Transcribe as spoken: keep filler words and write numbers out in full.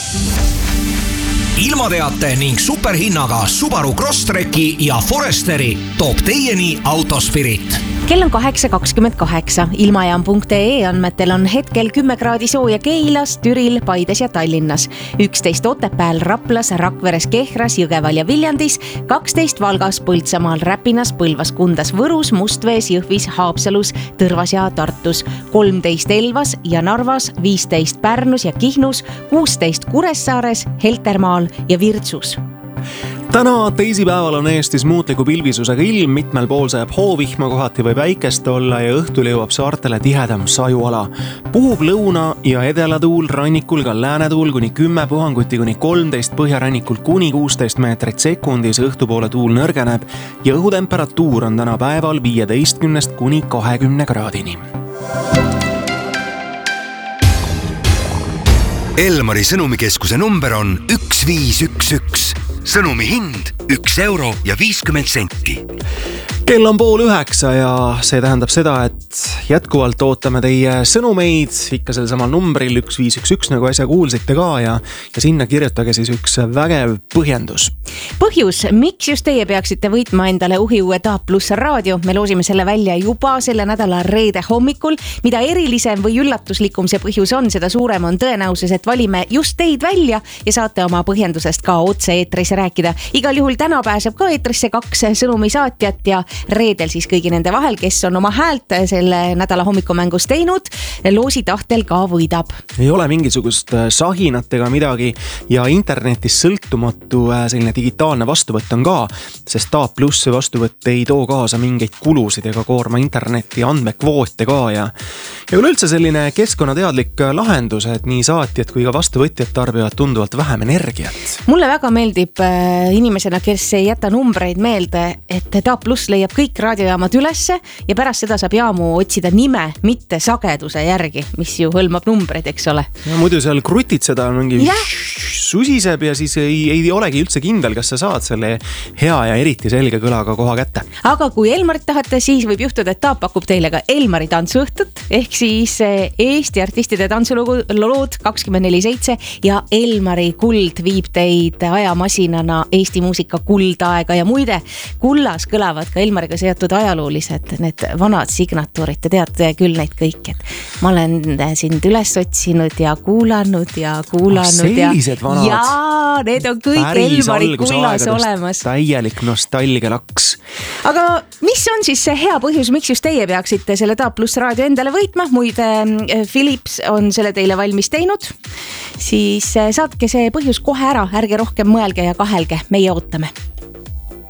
Ilmateate ning superhinnaga Subaru Crosstreki ja Foresteri toob teieni Autospirit. Kell on kaheksa kakskümmend kaheksa. Ilmajaam punkt ee andmetel on hetkel kümme kraadi sooja Keilas, Türil, Paides ja Tallinnas. üksteist Otepääl, Raplas, Rakveres, Kehras, Jõgeval ja Viljandis, kaksteist Valgas, Põltsamaal, Räpinas, Põlvas, Kundas, Võrus, Mustvees, Jõhvis, Haapsalus, Tõrvas ja Tartus, kolmteist Elvas ja Narvas, viisteist Pärnus ja Kihnus, kuusteist Kuressaares, Heltermaal ja Virtsus. Täna teisipäeval on Eestis muutliku pilvisusega ilm, mitmel pool sajab hoovihma, kohati või väikest olla ja õhtul jõuab saartele tihedam sajuala. Puhub lõuna- ja edelatuul, rannikul ka läänetuul kuni kümme, puhanguti kuni kolmteist, põhjarannikul kuni kuusteist meetrit sekundis, õhtupoole tuul nõrgeneb ja õhutemperatuur on täna päeval viieteistkümnest kuni kahekümne kraadini. Elmari sõnumikeskuse number on üks viis üks üks. Sõnumi hind üks euro ja viiskümmend senti. Kell on pool üheksa ja see tähendab seda, et jätkuvalt ootame teie sõnumeid ikka sel samal numbril üks viis üks üks, nagu äsja kuulsite ka ja, ja sinna kirjutage siis üks vägev põhjendus. Põhjus, miks just teie peaksite võitma endale uhi uue Taap Pluss raadio, me loosime selle välja juba selle nädala reede hommikul. Mida erilisem või üllatuslikum see põhjus on, seda suurem on tõenäosus, et valime just teid välja ja saate oma põhjendusest ka otse eetris rääkida. Igal juhul täna pääseb ka eetrisse kaks sõnumisaatjat ja reedel siis kõigi nende vahel, kes on oma häält selle nädala hommikumängus teinud, loosi tahtel ka võidab. Ei ole mingisugust sahinat ega midagi ja internetis sõltumatu selline digitaalne vastuvõtt on ka, sest Taap Pluss vastuvõtt ei too kaasa mingeid kulusid ega koorma interneti andmekvoote ka ja, ja üleüldse selline keskkonnateadlik lahendus, et nii saatjad kui ka vastuvõtjad tarbivad tunduvalt vähem energiat. Mulle väga meeldib inimesena, kes ei jäta numbreid meelde, et Taap Pluss leiab kõik raadiojaamad ülesse ja pärast seda saab jaamu otsida nime, mitte sageduse järgi, mis ju hõlmab numbreid, eks ole. Ja muidu seal krutid seda mingi yeah. susiseb ja siis ei, ei olegi üldse kindel, kas sa saad selle hea ja eriti selge kõlaga koha kätte. Aga kui Elmarit tahate, siis võib juhtuda, et Taap pakub teile ka Elmari tantsuõhtut, ehk siis Eesti artistide tantsulood kakskümmend neli seitse ja Elmari kuld viib teid ajamasinana Eesti muusika kuldaega ja muide, kullas kõlavad ka Elmariga seotud ajaloolised, need vanad signatuurid, te teate küll neid kõik, et ma olen sind üles otsinud ja kuulanud ja kuulanud oh, sellised ja, vanad. ja need on kõik Päris Elmari kullas olemas. Täielik nostalgia laks. Aga mis on siis see hea põhjus, miks just teie peaksite selle Taap Pluss raadio endale võitma? Muide, Philips on selle teile valmis teinud. Siis saatke see põhjus kohe ära, ärge rohkem mõelge ja kahelge, meie ootame.